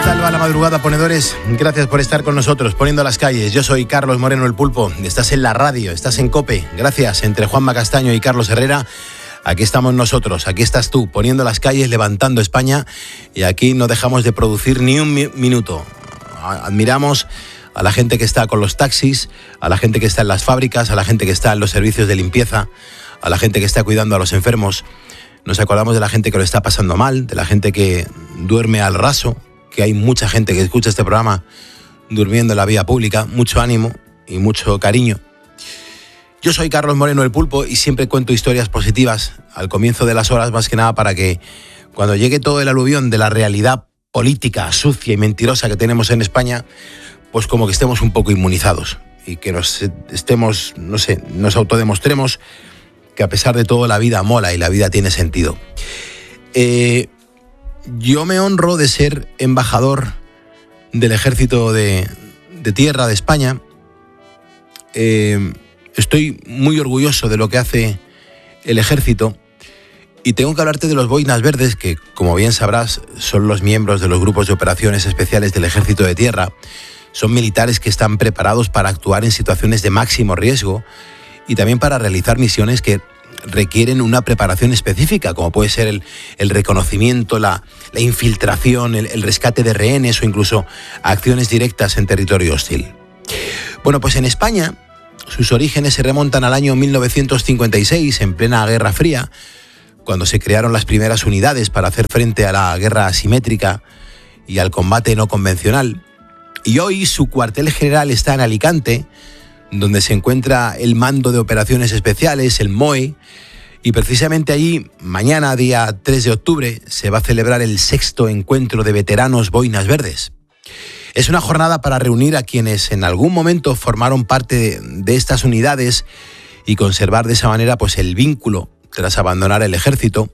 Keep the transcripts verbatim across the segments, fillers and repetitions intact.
Salva la madrugada, ponedores. Gracias por estar con nosotros, poniendo las calles. Yo soy Carlos Moreno, el Pulpo. Estás en la radio, estás en COPE. Gracias, entre Juanma Castaño y Carlos Herrera. Aquí estamos nosotros, aquí estás tú, poniendo las calles, levantando España. Y aquí no dejamos de producir ni un mi- minuto. Admiramos a la gente que está con los taxis, a la gente que está en las fábricas, a la gente que está en los servicios de limpieza, a la gente que está cuidando a los enfermos. Nos acordamos de la gente que lo está pasando mal, de la gente que duerme al raso, que hay mucha gente que escucha este programa durmiendo en la vía pública. Mucho ánimo y mucho cariño. Yo soy Carlos Moreno, el Pulpo, y siempre cuento historias positivas al comienzo de las horas, más que nada para que cuando llegue todo el aluvión de la realidad política sucia y mentirosa que tenemos en España, pues como que estemos un poco inmunizados y que nos estemos, no sé, nos autodemostremos que a pesar de todo la vida mola y la vida tiene sentido. Eh... Yo me honro de ser embajador del Ejército de, de Tierra de España. Eh, estoy muy orgulloso de lo que hace el Ejército y tengo que hablarte de los Boinas Verdes, que, como bien sabrás, son los miembros de los grupos de operaciones especiales del Ejército de Tierra. Son militares que están preparados para actuar en situaciones de máximo riesgo y también para realizar misiones que requieren una preparación específica, como puede ser el, el reconocimiento, la, la infiltración, el, el rescate de rehenes o incluso acciones directas en territorio hostil. Bueno, pues en España sus orígenes se remontan al año mil novecientos cincuenta y seis, en plena Guerra Fría, cuando se crearon las primeras unidades para hacer frente a la guerra asimétrica y al combate no convencional. Y hoy su cuartel general está en Alicante, donde se encuentra el Mando de Operaciones Especiales, el M O E, y precisamente allí, mañana, día tres de octubre, se va a celebrar el sexto encuentro de veteranos Boinas Verdes. Es una jornada para reunir a quienes en algún momento formaron parte de, de estas unidades y conservar de esa manera pues, el vínculo tras abandonar el ejército.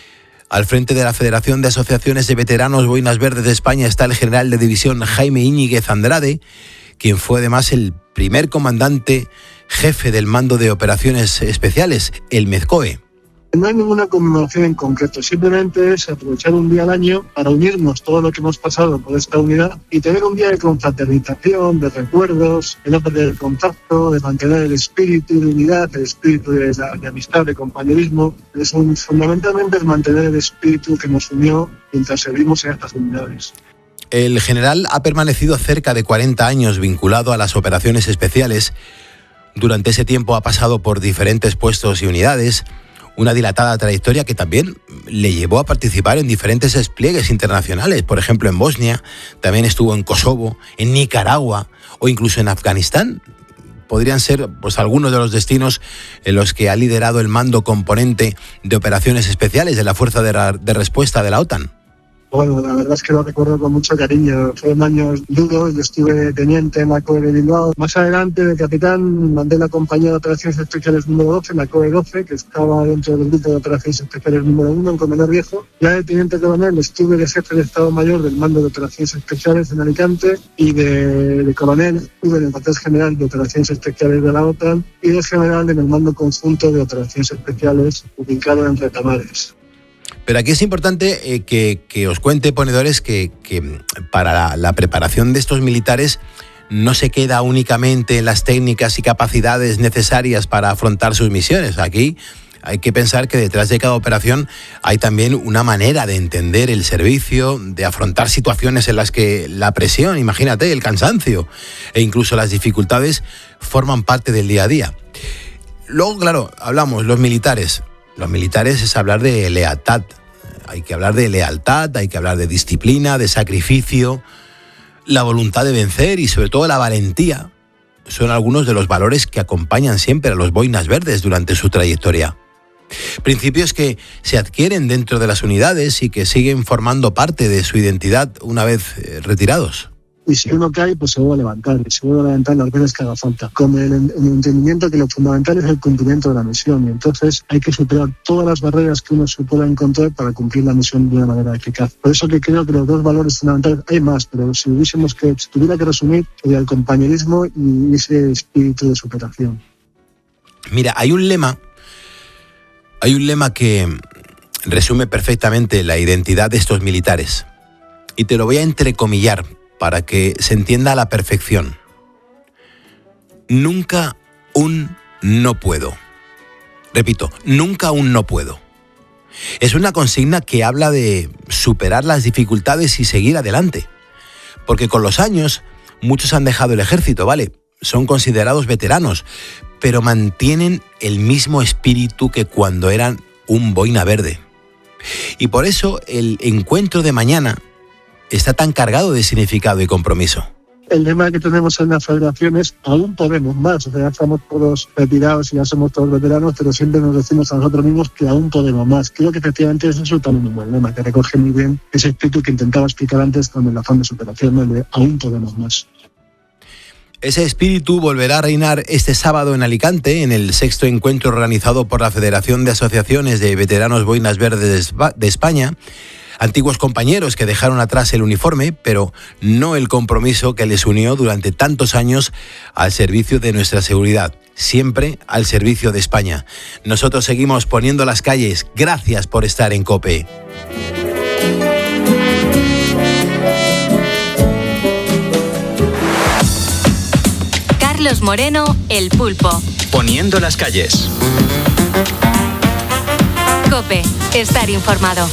Al frente de la Federación de Asociaciones de Veteranos Boinas Verdes de España está el general de división Jaime Íñiguez Andrade, quien fue además el primer comandante jefe del Mando de Operaciones Especiales, el MEZCOE. No hay ninguna conmemoración en concreto, simplemente es aprovechar un día al año para unirnos todo lo que hemos pasado por esta unidad y tener un día de confraternización, de recuerdos, de no perder el contacto, de mantener el espíritu de unidad, el espíritu de, de amistad, de compañerismo. Es un, fundamentalmente es mantener el espíritu que nos unió mientras servimos en estas unidades. El general ha permanecido cerca de cuarenta años vinculado a las operaciones especiales. Durante ese tiempo ha pasado por diferentes puestos y unidades, una dilatada trayectoria que también le llevó a participar en diferentes despliegues internacionales, por ejemplo en Bosnia, también estuvo en Kosovo, en Nicaragua o incluso en Afganistán. Podrían ser pues, algunos de los destinos en los que ha liderado el mando componente de operaciones especiales de la Fuerza de, ra- de Respuesta de la OTAN. Bueno, la verdad es que lo recuerdo con mucho cariño. Fueron años duros, yo estuve teniente en la C O E de Bilbao. Más adelante, de capitán, mandé la compañía de operaciones especiales número doce, la C O E doce, que estaba dentro del grupo de operaciones especiales número uno, en Comendador Viejo. Ya de teniente coronel estuve de jefe de Estado Mayor del Mando de Operaciones Especiales en Alicante y de, de coronel estuve en el cuartel general de Operaciones Especiales de la OTAN y de general en el Mando Conjunto de Operaciones Especiales ubicado en Retamares. Pero aquí es importante eh, que, que os cuente, ponedores, que, que para la, la preparación de estos militares no se queda únicamente en las técnicas y capacidades necesarias para afrontar sus misiones. Aquí hay que pensar que detrás de cada operación hay también una manera de entender el servicio, de afrontar situaciones en las que la presión, imagínate, el cansancio e incluso las dificultades forman parte del día a día. Luego, claro, hablamos, los militares. Los militares es hablar de lealtad. Hay que hablar de lealtad, hay que hablar de disciplina, de sacrificio, la voluntad de vencer y sobre todo la valentía. Son algunos de los valores que acompañan siempre a los Boinas Verdes durante su trayectoria. Principios que se adquieren dentro de las unidades y que siguen formando parte de su identidad una vez eh, retirados. Y si uno cae, pues se vuelve a levantar, y se vuelve a levantar las veces que haga falta, con el, el entendimiento que lo fundamental es el cumplimiento de la misión, y entonces hay que superar todas las barreras que uno se pueda encontrar para cumplir la misión de una manera eficaz. Por eso que creo que los dos valores fundamentales, hay más, pero si hubiésemos que, si tuviera que resumir, sería el compañerismo y ese espíritu de superación. Mira, hay un lema, hay un lema que resume perfectamente la identidad de estos militares. y te lo voy a entrecomillar para que se entienda a la perfección. Nunca un no puedo. Repito, nunca un no puedo. Es una consigna que habla de superar las dificultades y seguir adelante. Porque con los años, muchos han dejado el ejército, ¿vale? Son considerados veteranos, pero mantienen el mismo espíritu que cuando eran un boina verde. Y por eso el encuentro de mañana está tan cargado de significado y compromiso. El lema que tenemos en la federación es aún podemos más. O sea, ya estamos todos retirados y ya somos todos veteranos, pero siempre nos decimos a nosotros mismos que aún podemos más. Creo que efectivamente eso es también un buen lema, que recoge muy bien ese espíritu que intentaba explicar antes con el afán de superación, el de aún podemos más. Ese espíritu volverá a reinar este sábado en Alicante, en el sexto encuentro organizado por la Federación de Asociaciones de Veteranos Boinas Verdes de España. Antiguos compañeros que dejaron atrás el uniforme, pero no el compromiso que les unió durante tantos años al servicio de nuestra seguridad, siempre al servicio de España. Nosotros seguimos poniendo las calles. Gracias por estar en COPE. Carlos Moreno, El Pulpo. Poniendo las calles. COPE, estar informado.